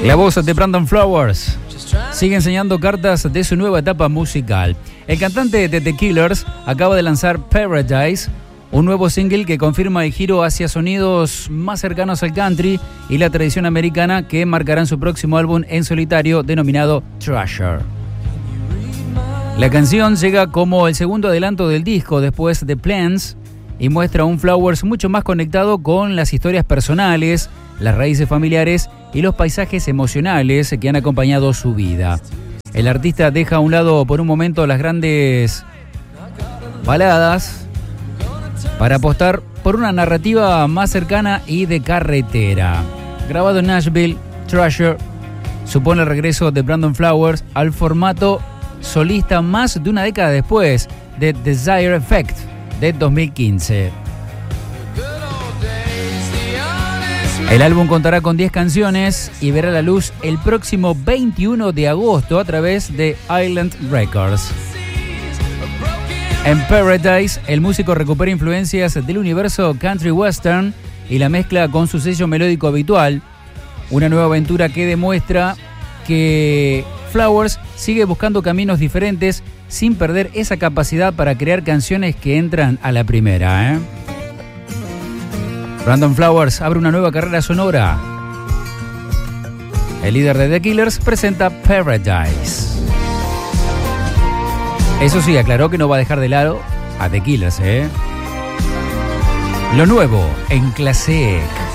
La voz de Brandon Flowers sigue enseñando cartas de su nueva etapa musical. El cantante de The Killers acaba de lanzar Paradise, un nuevo single que confirma el giro hacia sonidos más cercanos al country y la tradición americana que marcarán su próximo álbum en solitario denominado Treasure. La canción llega como el segundo adelanto del disco después de Plans y muestra un Flowers mucho más conectado con las historias personales, las raíces familiares y los paisajes emocionales que han acompañado su vida. El artista deja a un lado por un momento las grandes baladas para apostar por una narrativa más cercana y de carretera. Grabado en Nashville, Treasure supone el regreso de Brandon Flowers al formato solista más de una década después de Desire Effect de 2015. El álbum contará con 10 canciones y verá la luz el próximo 21 de agosto a través de Island Records. En Paradise, el músico recupera influencias del universo country western y la mezcla con su sello melódico habitual, una nueva aventura que demuestra que Flowers sigue buscando caminos diferentes sin perder esa capacidad para crear canciones que entran a la primera, Brandon Flowers abre una nueva carrera sonora. El líder de The Killers presenta Paradise. Eso sí, aclaró que no va a dejar de lado a The Killers, Lo nuevo en Classic.